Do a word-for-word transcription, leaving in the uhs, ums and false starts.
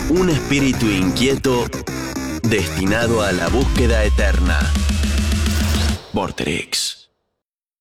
Un espíritu inquieto destinado a la búsqueda eterna. Vorterix.